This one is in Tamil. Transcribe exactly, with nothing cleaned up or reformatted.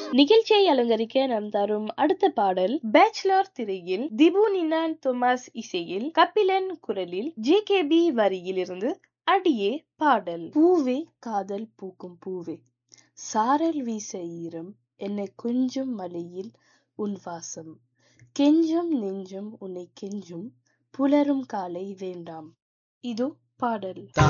நிகழ்ச்சியை அலங்கரிக்க நாம் தரும் அடுத்த பாடல் பேச்சுலர் திரையில் திபு நினான் தோமஸ் இசையில் கபிலன் குரலில் ஜே கே பி வரியில் இருந்து அடியே பாடல். பூவே காதல் பூக்கும் பூவே, சாரல் வீச ஈரம் என்னை கொஞ்சம் மலையில் உன் வாசம், கெஞ்சும் நெஞ்சும் உன்னை கெஞ்சும் புலரும் காலை வேண்டாம். இது பாடல்.